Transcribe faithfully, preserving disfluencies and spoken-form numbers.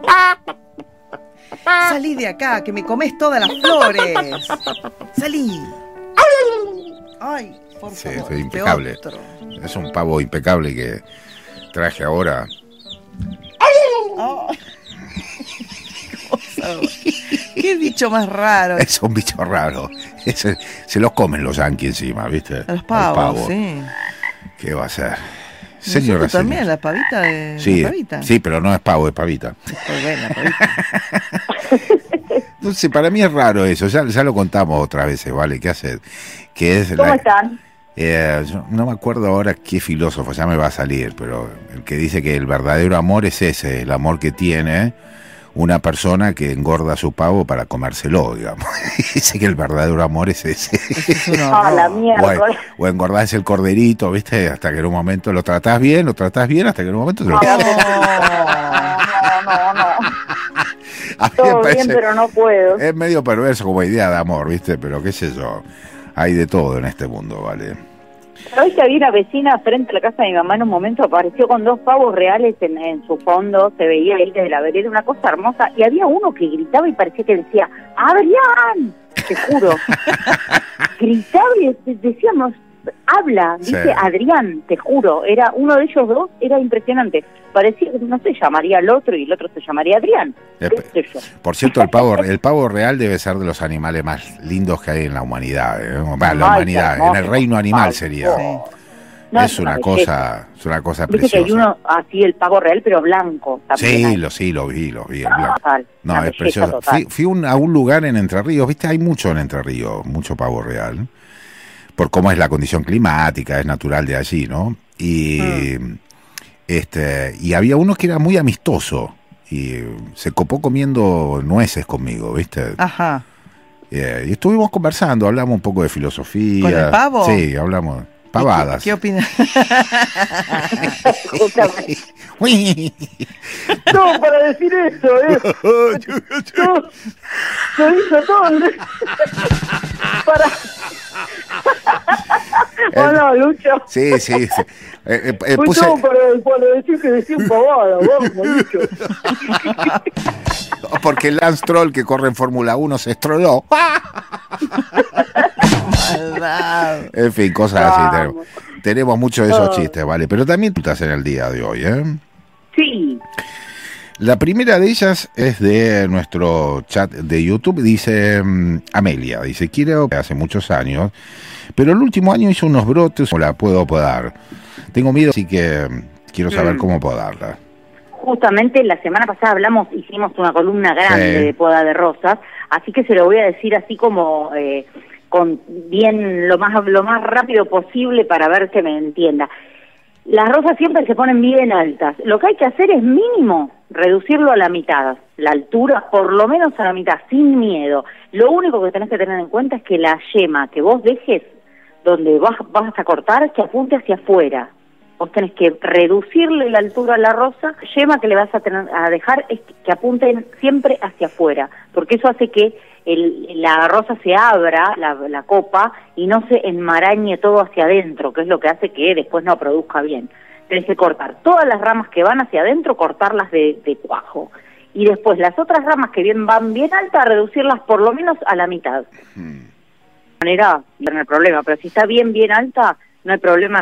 Salí de acá, que me comes todas las flores. Salí. Ay, por Sí, favor. es impecable. Otro. Es un pavo impecable que traje ahora. Oh. Qué bicho más raro. Es un bicho raro. Ese, se los comen los yanquis encima, ¿viste? Los pavos, pavo. sí. ¿Qué va a ser? Señora, Nosotros también, señora. la pavita de Sí, la pavita. sí, pero no es pavo, es pavita. Pues bueno, la pavita. Entonces, para mí es raro eso. Ya, ya lo contamos otras veces, ¿vale? ¿Qué hace? Que es ¿Cómo la, están? Eh, yo no me acuerdo ahora qué filósofo, ya me va a salir, pero el que dice que el verdadero amor es ese, el amor que tiene una persona que engorda su pavo para comérselo, digamos. Dice que el verdadero amor es ese. Es un Ah, la horror. mierda. O, o engordás el corderito, ¿viste? Hasta que en un momento lo tratás bien, lo tratás bien, hasta que en un momento te lo... No, no, no, no. A mí me Todo parece- bien, pero no puedo. Es medio perverso como idea de amor, ¿viste? Pero qué sé yo, hay de todo en este mundo, ¿vale? Hoy que había una vecina frente a la casa de mi mamá en un momento, apareció con dos pavos reales en, en su fondo, se veía él desde la vereda, una cosa hermosa, y había uno que gritaba y parecía que decía, ¡Adrián! Te juro. Gritaba y de- decíamos, habla, dice Sí. Adrián, te juro. Era uno de ellos dos, era impresionante. Parecía que no se llamaría el otro y el otro se llamaría Adrián. Eh, ¿Qué sé yo? Por cierto, el pavo, el pavo real debe ser de los animales más lindos que hay en la humanidad. ¿eh? Va, en la Ay, humanidad, qué hermoso. en el reino animal Ay, sería. Sí. No, es una cosa, es una cosa Viste que hay preciosa. uno así, el pavo real, pero blanco. También Sí, hay. lo sí, lo vi, lo vi. el Ah, blanco. total, No, una es belleza precioso. total. Fui, fui un- a un lugar en Entre Ríos, viste, hay mucho en Entre Ríos, mucho pavo real, por cómo es la condición climática, es natural de allí, ¿no? Y Mm. este y había uno que era muy amistoso y se copó comiendo nueces conmigo, ¿viste? Ajá. Eh, y estuvimos conversando, hablamos un poco de filosofía. ¿Con el pavo? Sí, hablamos pavadas. ¿Qué, qué opinas? Justamente. Uy. No, para decir eso, ¿eh? No, se hizo todo. ¿no? Para. Oh, no, Lucho. Sí, sí, sí. Eh, eh, eh, Fue puse... todo para, para decir que decía un pavada, vamos, Lucho. Porque el Lance Troll que corre en Fórmula uno se estroló. Maldad. En fin, cosas así. Vamos. Tenemos, tenemos muchos de esos Oh. chistes, ¿vale? Pero también tú estás en el día de hoy, ¿eh? Sí. La primera de ellas es de nuestro chat de YouTube. Dice mm, Amelia, dice, quiero hace muchos años, pero el último año hizo unos brotes, ¿cómo la puedo podar? Tengo miedo, así que mm, quiero saber Mm. cómo podarla. Justamente la semana pasada hablamos, hicimos una columna grande Sí. de poda de rosas, así que se lo voy a decir así como eh, con bien lo más lo más rápido posible para ver que me entienda. Las rosas siempre se ponen bien altas. Lo que hay que hacer es mínimo reducirlo a la mitad, la altura por lo menos a la mitad, sin miedo. Lo único que tenés que tener en cuenta es que la yema que vos dejes donde vas, vas a cortar, que apunte hacia afuera. Vos tenés que reducirle la altura a la rosa, yema que le vas a, tener, a dejar es que apunten siempre hacia afuera, porque eso hace que el, la rosa se abra, la, la copa, y no se enmarañe todo hacia adentro, que es lo que hace que después no produzca bien. Tenés que cortar todas las ramas que van hacia adentro, cortarlas de, de cuajo. Y después las otras ramas que bien, van bien altas, reducirlas por lo menos a la mitad. Hmm. De manera, no hay problema, pero si está bien, bien alta, no hay problema.